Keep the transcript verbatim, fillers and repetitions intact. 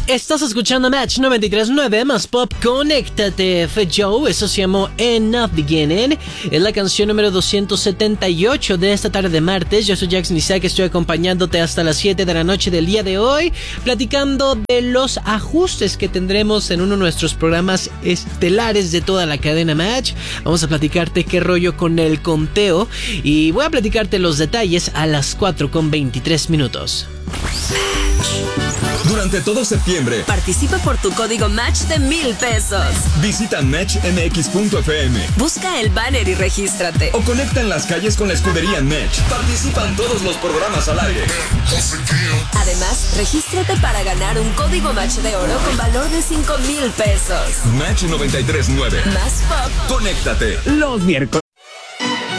Estás escuchando Match noventa y tres punto nueve más Pop. Conéctate, fue Joe. Eso se llamó Enough Beginning. Es la canción número doscientos setenta y ocho de esta tarde de martes. Yo soy Jackson Isaac, estoy acompañándote hasta las siete de la noche del día de hoy, platicando de los ajustes que tendremos en uno de nuestros programas estelares de toda la cadena Match. Vamos a platicarte qué rollo con el conteo y voy a platicarte los detalles a las cuatro con veintitrés minutos. Durante todo septiembre, participa por tu código Match de mil pesos. Visita match m x punto f m. Busca el banner y regístrate. O conecta en las calles con la escudería Match. Participan todos los programas al aire. Además, regístrate para ganar un código Match de oro con valor de cinco mil pesos. Match noventa y tres punto nueve. Más Pop. Conéctate. Los miércoles